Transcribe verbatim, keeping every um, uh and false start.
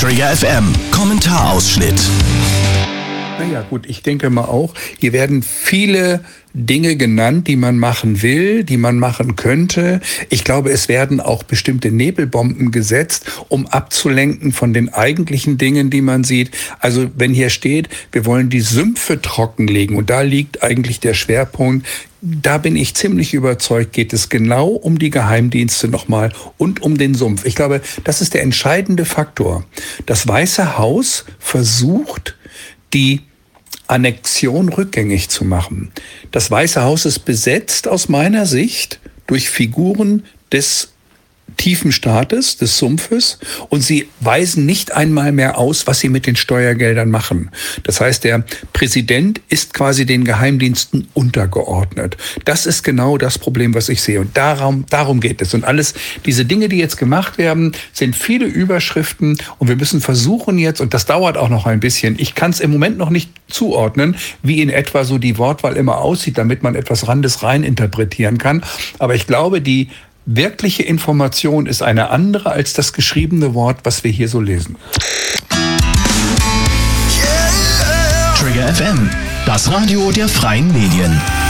Trigger F M, Kommentarausschnitt. Naja gut, ich denke mal auch, hier werden viele Dinge genannt, die man machen will, die man machen könnte. Ich glaube, es werden auch bestimmte Nebelbomben gesetzt, um abzulenken von den eigentlichen Dingen, die man sieht. Also wenn hier steht, wir wollen die Sümpfe trockenlegen und da liegt eigentlich der Schwerpunkt. Da bin ich ziemlich überzeugt, geht es genau um die Geheimdienste nochmal und um den Sumpf. Ich glaube, das ist der entscheidende Faktor. Das Weiße Haus versucht, die Annexion rückgängig zu machen. Das Weiße Haus ist besetzt aus meiner Sicht durch Figuren des tiefen Staates, des Sumpfes, und sie weisen nicht einmal mehr aus, was sie mit den Steuergeldern machen. Das heißt, der Präsident ist quasi den Geheimdiensten untergeordnet. Das ist genau das Problem, was ich sehe. Und darum, darum geht es. Und alles, diese Dinge, die jetzt gemacht werden, sind viele Überschriften. Und wir müssen versuchen jetzt, und das dauert auch noch ein bisschen, ich kann es im Moment noch nicht zuordnen, wie in etwa so die Wortwahl immer aussieht, damit man etwas Randes rein interpretieren kann. Aber ich glaube, die wirkliche Information ist eine andere als das geschriebene Wort, was wir hier so lesen. Trigger F M, das Radio der freien Medien.